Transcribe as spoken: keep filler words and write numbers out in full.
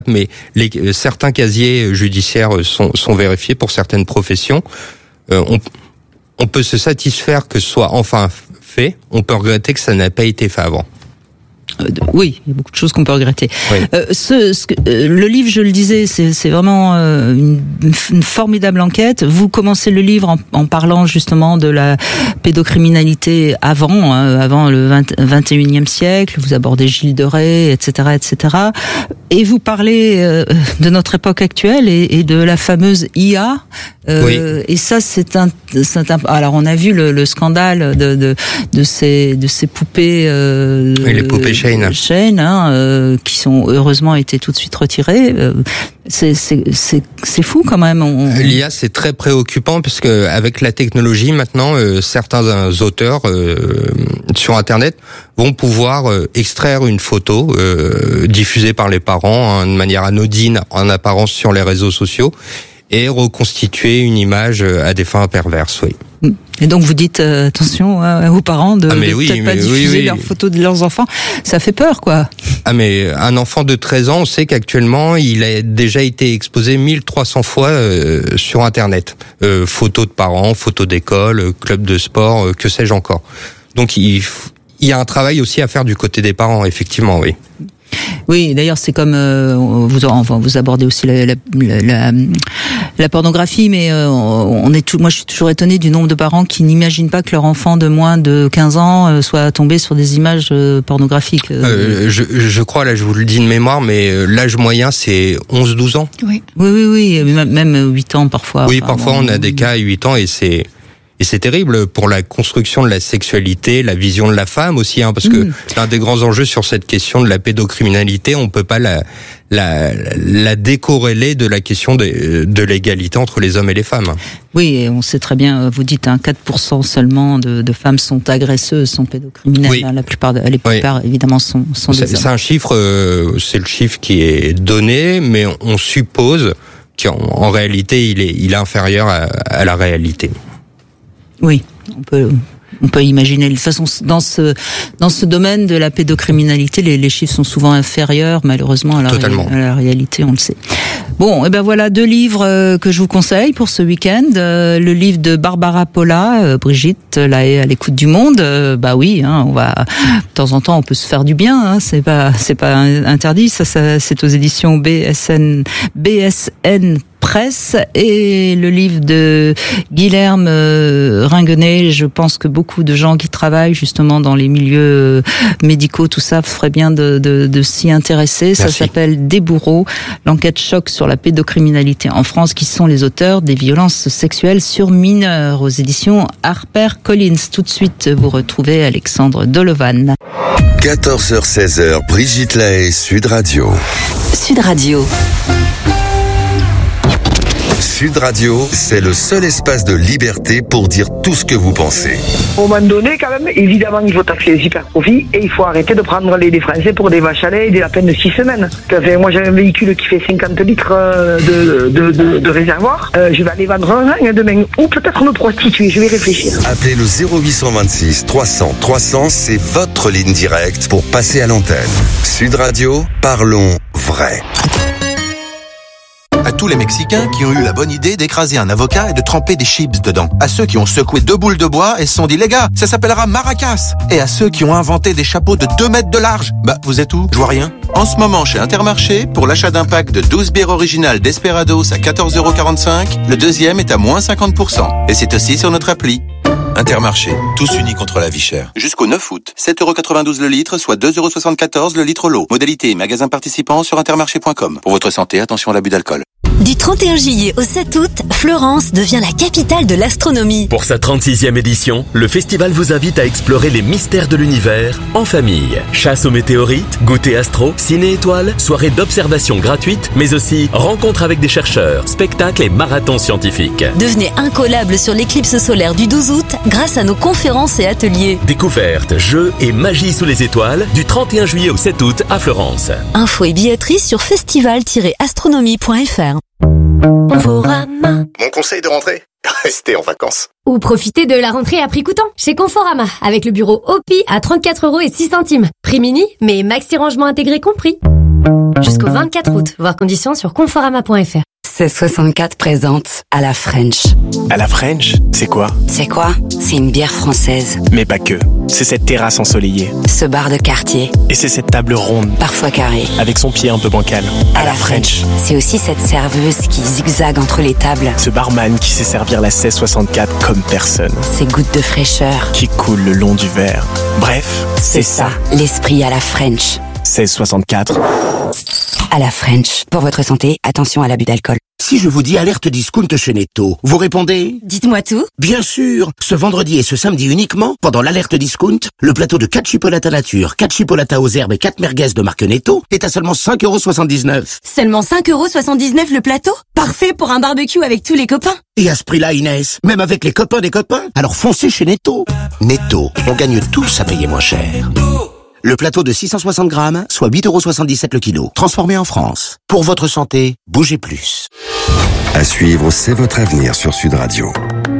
mais les, certains casiers judiciaires sont, sont vérifiés pour certaines professions. Euh, on, on peut se satisfaire que ce soit enfin fait, on peut regretter que ça n'a pas été fait avant. Euh, oui, il y a beaucoup de choses qu'on peut regretter. Oui. Euh, ce, ce, euh, le livre, je le disais, c'est, c'est vraiment euh, une, une formidable enquête. Vous commencez le livre en, en parlant justement de la pédocriminalité avant, hein, avant le vingt et unième siècle. Vous abordez Gilles de Rais, et cetera, et cetera. Et vous parlez euh, de notre époque actuelle et, et de la fameuse I A. Euh, oui. Et ça, c'est un, c'est un. Alors, on a vu le, le scandale de, de, de ces, de ces poupées. Euh, oui, les poupées Shane. Shane, hein, euh, qui sont heureusement été tout de suite retirées. Euh, c'est, c'est, c'est, c'est fou quand même. On... L'I A, c'est très préoccupant parce que avec la technologie maintenant, euh, certains auteurs euh, sur Internet vont pouvoir euh, extraire une photo euh, diffusée par les parents hein, de manière anodine en apparence sur les réseaux sociaux et reconstituer une image à des fins perverses, oui. Et donc vous dites euh, attention euh, aux parents de, ah de oui, peut-être pas diffuser oui, oui. leurs photos de leurs enfants. Ça fait peur, quoi. Ah mais un enfant de treize ans, on sait qu'actuellement il a déjà été exposé mille trois cents fois euh, sur Internet. Euh, photos de parents, photos d'école, club de sport, euh, que sais-je encore. Donc il, il y a un travail aussi à faire du côté des parents, effectivement, oui. Oui, d'ailleurs, c'est comme euh, vous, enfin, vous abordez aussi la, la, la, la pornographie, mais euh, on est tout, moi, je suis toujours étonnée du nombre de parents qui n'imaginent pas que leur enfant de moins de quinze ans euh, soit tombé sur des images euh, pornographiques. Euh, je, je crois, là, je vous le dis de mémoire, mais l'âge moyen, c'est onze douze ans. Oui, oui, oui, oui, même huit ans parfois. Oui, enfin, parfois, bon, on a des cas à huit ans et c'est... Et c'est terrible pour la construction de la sexualité, la vision de la femme aussi, hein, parce que mmh. l'un des grands enjeux sur cette question de la pédocriminalité, on peut pas la, la, la décorréler de la question de, de l'égalité entre les hommes et les femmes. Oui, et on sait très bien, vous dites, hein, quatre pour cent seulement de, de femmes sont agresseuses, sont pédocriminelles. Oui. Hein, la plupart, les plupart oui. évidemment, sont, sont c'est, des hommes. C'est un chiffre, euh, c'est le chiffre qui est donné, mais on suppose qu'en en réalité, il est, il est inférieur à, à la réalité. Oui, on peut, on peut imaginer. De toute façon, dans ce, dans ce domaine de la pédocriminalité, les, les chiffres sont souvent inférieurs, malheureusement, à la, ré, à la réalité, on le sait. Bon, et ben voilà deux livres euh, que je vous conseille pour ce week-end. Euh, le livre de Barbara Polla, euh, Brigitte, là, est à l'écoute du monde. Euh, bah oui, hein, on va, de temps en temps, on peut se faire du bien. Hein, c'est pas, c'est pas interdit. Ça, ça, c'est aux éditions B S N, B S N. Presse, et le livre de Guilherme euh, Ringuenet. Je pense que beaucoup de gens qui travaillent justement dans les milieux médicaux, tout ça, feraient bien de, de, de s'y intéresser. Merci. Ça s'appelle Des bourreaux, l'enquête choc sur la pédocriminalité en France, qui sont les auteurs des violences sexuelles sur mineurs, aux éditions HarperCollins. Tout de suite, vous retrouvez Alexandre Dolovan. quatorze heures seize heures, Brigitte Lahaie, Sud Radio. Sud Radio. Sud Radio, c'est le seul espace de liberté pour dire tout ce que vous pensez. Au moment donné, quand même, évidemment, il faut taxer les super profits et il faut arrêter de prendre les, les Français pour des vaches à lait et des lapins de six semaines. Enfin, moi, j'ai un véhicule qui fait cinquante litres de, de, de, de réservoir. Euh, je vais aller vendre un rein demain ou peut-être me prostituer. Je vais réfléchir. Appelez le zéro huit cent vingt-six trois cents trois cents, c'est votre ligne directe pour passer à l'antenne. Sud Radio, parlons vrai. À tous les Mexicains qui ont eu la bonne idée d'écraser un avocat et de tremper des chips dedans. À ceux qui ont secoué deux boules de bois et se sont dit, les gars, ça s'appellera maracas. Et à ceux qui ont inventé des chapeaux de deux mètres de large. Bah, vous êtes où? Je vois rien. En ce moment, chez Intermarché, pour l'achat d'un pack de douze bières originales Desperados à quatorze euros quarante-cinq, le deuxième est à moins cinquante pour cent. Et c'est aussi sur notre appli. Intermarché, tous unis contre la vie chère. Jusqu'au neuf août, sept euros quatre-vingt-douze le litre, soit deux euros soixante-quatorze le litre lot. Modalité et magasin participant sur intermarché point com. Pour votre santé, attention à l'abus d'alcool. Du trente et un juillet au sept août, Florence devient la capitale de l'astronomie. Pour sa trente-sixième édition, le festival vous invite à explorer les mystères de l'univers en famille. Chasse aux météorites, goûter astro, ciné-étoiles, soirée d'observation gratuite, mais aussi rencontres avec des chercheurs, spectacles et marathons scientifiques. Devenez incollable sur l'éclipse solaire du douze août grâce à nos conférences et ateliers. Découvertes, jeux et magie sous les étoiles du trente et un juillet au sept août à Florence. Infos et billetterie sur festival tiret astronomie point f r. Conforama. Mon conseil de rentrée, restez en vacances. Ou profitez de la rentrée à prix coûtant chez Conforama avec le bureau O P I à trente-quatre euros et six centimes. Prix mini, mais maxi rangement intégré compris. Jusqu'au vingt-quatre août, voir conditions sur conforama point f r. seize soixante-quatre présente à la French. À la French, c'est quoi? C'est quoi? C'est une bière française. Mais pas que. C'est cette terrasse ensoleillée. Ce bar de quartier. Et c'est cette table ronde. Parfois carrée. Avec son pied un peu bancal. À, à la French. French. C'est aussi cette serveuse qui zigzague entre les tables. Ce barman qui sait servir la seize soixante-quatre comme personne. Ces gouttes de fraîcheur. Qui coulent le long du verre. Bref, c'est, c'est ça. ça. L'esprit à la French. seize soixante-quatre. À la French. Pour votre santé, attention à l'abus d'alcool. Si je vous dis alerte discount chez Netto, vous répondez? Dites-moi tout. Bien sûr. Ce vendredi et ce samedi uniquement, pendant l'alerte discount, le plateau de quatre chipolatas nature, quatre chipolatas aux herbes et quatre merguez de marque Netto est à seulement cinq euros soixante-dix-neuf. Seulement cinq euros soixante-dix-neuf le plateau? Parfait pour un barbecue avec tous les copains. Et à ce prix-là, Inès, même avec les copains des copains, alors foncez chez Netto. Netto, on gagne tous à payer moins cher. Le plateau de six cent soixante grammes, soit huit euros soixante-dix-sept le kilo. Transformé en France. Pour votre santé, bougez plus. À suivre, c'est votre avenir sur Sud Radio.